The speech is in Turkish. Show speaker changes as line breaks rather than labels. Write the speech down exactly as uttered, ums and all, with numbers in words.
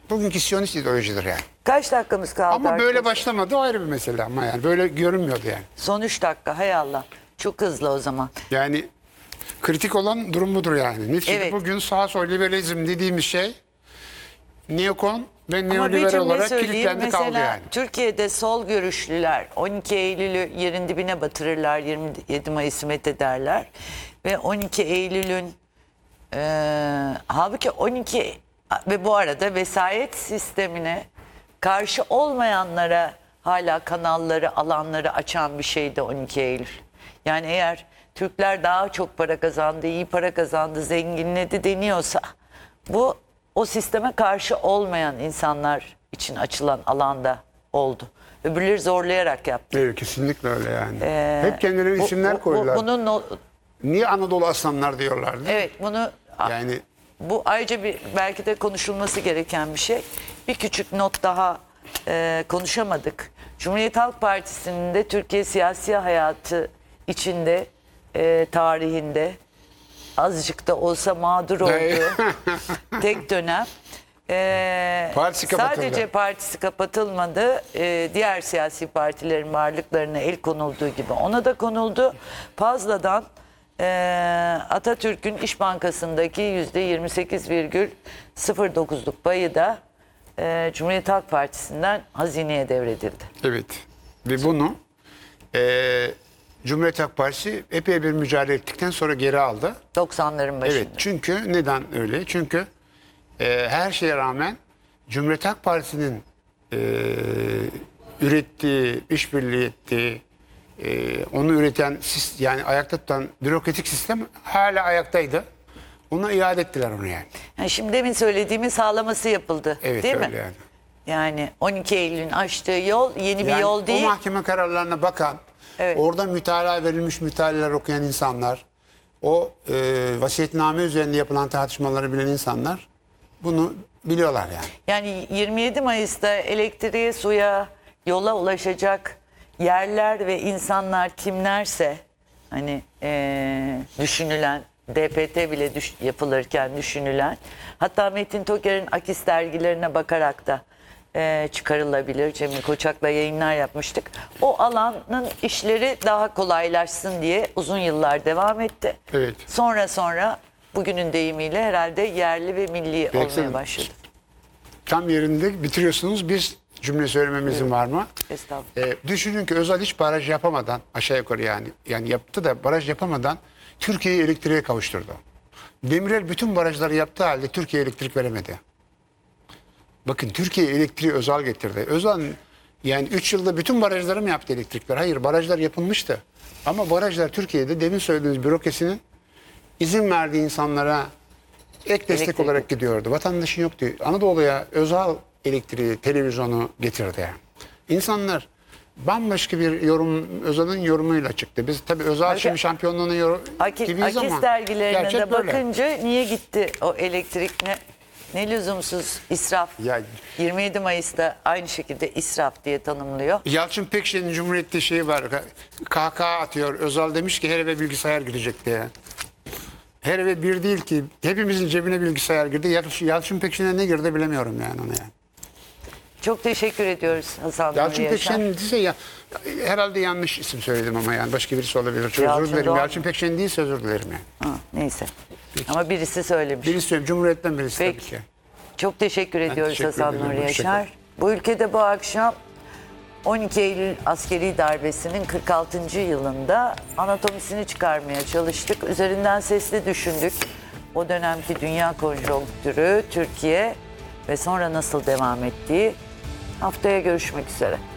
bugünkü Siyonist ideolojidir yani.
Kaç dakikamız kaldı?
Ama böyle
arkadaşlar?
başlamadı, o ayrı bir mesele ama yani böyle görünmüyordu yani.
Son üç dakika, hay Allah. Çok hızlı o zaman.
Yani kritik olan durum budur yani. Neticede
Evet.
bugün sağ sol liberalizm dediğimiz şey neokon ve
Ama bir
neoliberal
cümle
olarak
söyleyeyim.
kilitlendi kaldı
Mesela
yani.
Türkiye'de sol görüşlüler on iki Eylül'ü yerin dibine batırırlar, yirmi yedi Mayıs'ı methederler. Ve on iki Eylül'ün e, halbuki on iki ve bu arada vesayet sistemine karşı olmayanlara hala kanalları, alanları açan bir şeydi on iki Eylül. Yani eğer Türkler daha çok para kazandı, iyi para kazandı, zenginledi deniyorsa bu o sisteme karşı olmayan insanlar için açılan alanda oldu. Öbürleri zorlayarak yaptı.
Evet, kesinlikle öyle yani.
Ee,
Hep kendilerine
bu-
isimler
bu- bu-
koydular.
bunun o-
Niye Anadolu aslanlar diyorlardı?
evet bunu
Yani
bu ayrıca bir belki de konuşulması gereken bir şey. Bir küçük not daha e, konuşamadık. Cumhuriyet Halk Partisi'nin de Türkiye siyasi hayatı içinde e, tarihinde azıcık da olsa mağdur olduğu tek dönem. E,
Partisi kapatıldı.
sadece partisi kapatılmadı. E, diğer siyasi partilerin varlıklarına el konulduğu gibi ona da konuldu. Fazladan e, Atatürk'ün İş Bankası'ndaki yüzde yirmi sekiz virgül sıfır dokuzluk payı da e, Cumhuriyet Halk Partisi'nden hazineye devredildi.
evet. Ve bunu e, Cumhuriyet Halk Partisi epey bir mücadele ettikten sonra geri aldı.
doksanların başında.
Evet, çünkü neden öyle? Çünkü e, her şeye rağmen Cumhuriyet Halk Partisi'nin e, ürettiği, işbirliği ettiği, e, onu üreten, sis- yani ayakta tutan bürokratik sistem hala ayaktaydı. Ona iade ettiler onu yani.
Yani şimdi demin söylediğimin sağlaması yapıldı.
Evet,
değil
öyle
mi?
yani.
Yani on iki Eylül'ün açtığı yol yeni bir
Yani
yol değil.
o mahkeme kararlarına bakan,
Evet.
orada mütalaa verilmiş mütalalar okuyan insanlar, o e, vasiyetname üzerinde yapılan tartışmaları bilen insanlar bunu biliyorlar yani.
Yani yirmi yedi Mayıs'ta elektriğe, suya, yola ulaşacak yerler ve insanlar kimlerse hani eee, düşünülen D P T bile düş- yapılırken düşünülen, hatta Metin Toker'in Akis dergilerine bakarak da eee, çıkarılabilir. Cemil Koçak'la yayınlar yapmıştık. O alanın işleri daha kolaylaşsın diye uzun yıllar devam etti.
Evet.
Sonra sonra bugünün deyimiyle herhalde yerli ve milli
Peki,
olmaya başladı.
Tam yerinde bitiriyorsunuz. Biz cümle söylememizin var mı?
Estağfurullah.
E, düşünün ki Özal hiç baraj yapamadan, aşağı yukarı yani, yani yaptı da baraj yapamadan Türkiye'yi elektriğe kavuşturdu. Demirel bütün barajları yaptığı halde Türkiye'ye elektrik veremedi. Bakın, Türkiye elektriği Özal getirdi. Özal yani üç yılda bütün barajları mı yaptı elektrikler? Hayır, barajlar yapılmıştı. Ama barajlar Türkiye'de demin söylediğiniz bürokrasinin izin verdiği insanlara ek destek
Elektrik.
olarak gidiyordu. Vatandaşın yoktu. Anadolu'ya Özal elektriği, televizyonu getirdi. İnsanlar bambaşka bir yorum, Özal'ın yorumuyla çıktı. Biz tabii Özal
Halbuki-
şimdi şampiyonluğunu yor
Aki,
gibiyiz
Akis
ama
dergilerine
gerçek
de
böyle.
bakınca niye gitti o elektrik, ne, ne lüzumsuz israf.
Ya-
yirmi yedi Mayıs'ta aynı şekilde israf diye tanımlıyor.
Yalçın Pekşen'in Cumhuriyet'te şeyi var. Kahkaha atıyor. Özal demiş ki her eve bilgisayar girecek diye. Her eve bir değil ki. Hepimizin cebine bilgisayar girdi. Yalçın, Yalçın Pekşen'e ne girdi bilemiyorum yani ona yani.
Çok teşekkür ediyoruz Hasan Nuri
Yalçın
Yaşar.
Pekşen değilse ya, herhalde yanlış isim söyledim ama yani başka birisi olabilir. Çok
Yalçın
özür dilerim.
Doğan.
Yalçın Pekşen değilse özür dilerim yani.
Ha, neyse. Ama birisi söylemiş.
Birisi söyleyeyim. Cumhuriyet'ten birisi
Peki.
tabii ki.
Çok teşekkür ediyoruz
teşekkür
Hasan
ederim.
Nuri
Hoşça kal.
Yaşar. Bu ülkede bu akşam on iki Eylül askeri darbesinin kırk altıncı yılında anatomisini çıkarmaya çalıştık. Üzerinden sesli düşündük. O dönemki dünya konjonktürü, Türkiye ve sonra nasıl devam ettiği. Haftaya görüşmek üzere.